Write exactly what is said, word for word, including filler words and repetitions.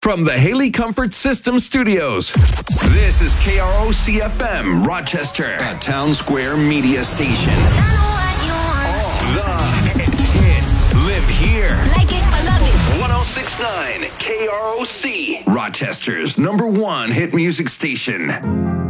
From the Haley Comfort System Studios, this is K R O C F M, Rochester, a Town Square media station. All the hits live here. Like it, I love it. one oh six point nine K R O C, Rochester's number one hit music station.